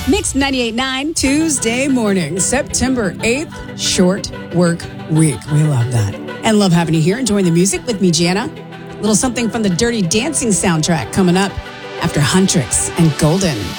Mix 98.9 Tuesday morning, September 8th, short work week. We love that. And love having you here enjoying the music with me, Jana. Little something from the Dirty Dancing soundtrack coming up after Huntrix and Golden.